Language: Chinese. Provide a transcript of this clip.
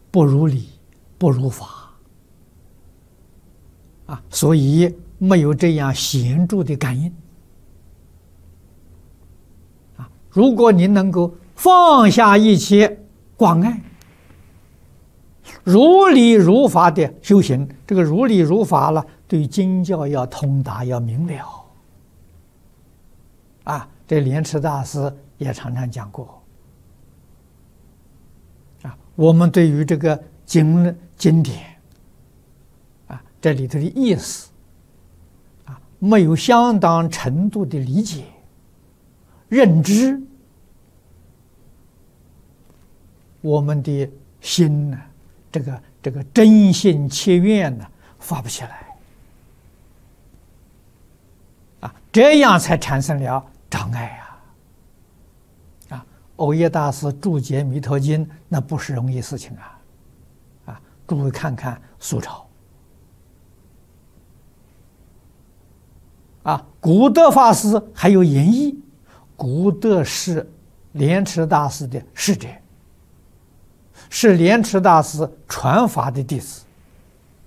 不如理，不如法所以没有这样显著的感应如果你能够放下一切关爱，如理如法的修行，这个如理如法了，对经教要通达，要明了这莲池大师也常常讲过我们对于这个经典这里头的意思没有相当程度的理解认知，我们的心呢，这个真心切愿呢，发不起来这样才产生了障碍藕益大师注解《弥陀经》，那不是容易事情诸位看看苏朝古德法师还有演绎，古德是莲池大师的师者，是莲池大师传法的弟子